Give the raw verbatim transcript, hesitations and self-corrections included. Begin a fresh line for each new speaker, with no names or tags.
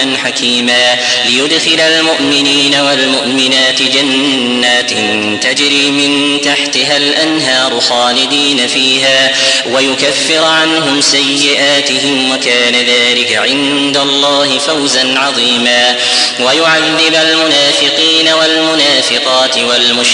عليما حكيما ليدخل المؤمنين والمؤمنات جنات تجري من تحتها الأنهار خالدين فيها ويكفر عنهم سيئاتهم وكان ذلك عند الله فوزا عظيما ويعذب المنافقين والمنافقات والمشركين